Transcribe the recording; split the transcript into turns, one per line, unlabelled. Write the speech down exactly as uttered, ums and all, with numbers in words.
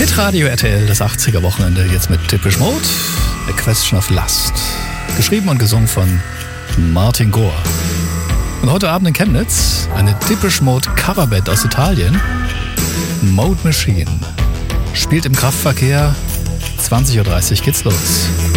Hitradio R T L, das achtziger-Wochenende, jetzt mit Depeche Mode, A Question of Lust. Geschrieben und gesungen von Martin Gore. Und heute Abend in Chemnitz eine Depeche Mode Coverband aus Italien, Mode Machine. Spielt im Kraftverkehr, zwanzig Uhr dreißig geht's los.